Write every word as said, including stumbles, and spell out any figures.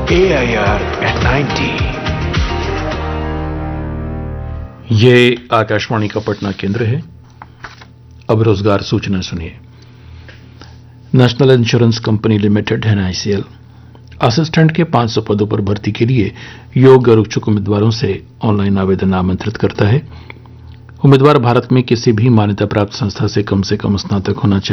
A I R eight ninety. ये आकाशवाणी का पटना केंद्र है। अब रोजगार सूचना सुनिए। National insurance company limited NICL assistant के पांच सौ पदों पर भर्ती के लिए योग्य और इच्छुक उम्मीदवारों से ऑनलाइन आवेदन आमंत्रित करता है। उम्मीदवार भारत में किसी भी मान्यता प्राप्त संस्था से कम से कम स्नातक होना चाहिए।